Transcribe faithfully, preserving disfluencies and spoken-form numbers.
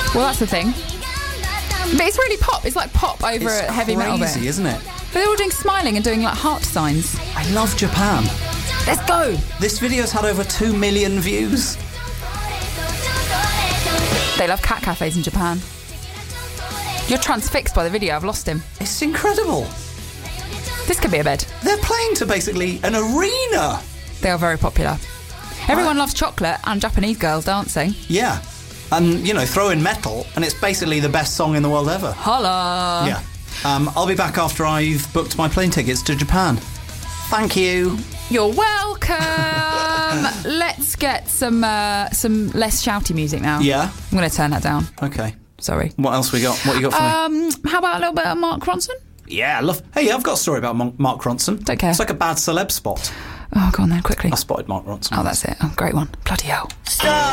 Well, that's the thing. But it's really pop. It's like pop over It's a heavy metal bit. crazy, isn't it? But they're all doing smiling and doing like heart signs. I love Japan. Let's go. This video's had over two million views. They love cat cafes in Japan. You're transfixed by the video. I've lost him. It's incredible. This could be a bed. They're playing to basically an arena. They are very popular. Everyone loves chocolate and Japanese girls dancing. Yeah. And, you know, throw in metal, and it's basically the best song in the world ever. Holla! Yeah. Um, I'll be back after I've booked my plane tickets to Japan. Thank you. You're welcome. Let's get some uh, some less shouty music now. Yeah. I'm going to turn that down. Okay. Sorry. What else we got? What you got for me? Um, how about a little bit of Mark Ronson? Yeah, I love... Hey, I've got a story about Mon- Mark Ronson. Don't care. It's like a bad celeb spot. Oh, go on then, quickly. I spotted Mark Ronson. Oh, that's it. Oh, great one. Bloody hell.